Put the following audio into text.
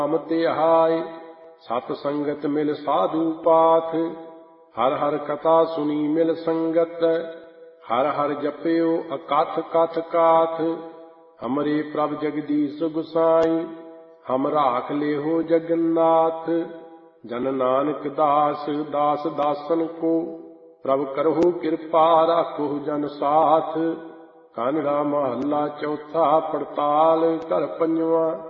ਨਾਮ ਧਿਆਏ ਸਤ ਸੰਗਤ ਮਿਲ ਸਾਧੂ ਪਾਥ। ਹਰ ਹਰ ਕਥਾ ਸੁਣੀ ਮਿਲ ਸੰਗਤ ਹਰ ਹਰ ਜਪਿਓ ਅਕਥ ਕਥ ਕਾਥ। ਹਮਰੇ ਪ੍ਰਭ ਜਗਦੀਸ਼ ਗੁਸਾਈ ਹਮ ਰਾਖ ਲਿਹੋ ਜਗन्नाथ। ਜਨ ਨਾਨਕ ਦਾਸ ਦਾਸ ਦਾਸਨ ਕੋ ਪ੍ਰਭ ਕਰਹੁ ਕਿਰਪਾ ਰਾਖੋ ਜਨ ਸਾਥ। ਕਾਨੜਾ ਮਹੱਲਾ ਚੌਥਾ। ਪੜਤਾਲ ਘਰ ਪੰਜਵਾਂ।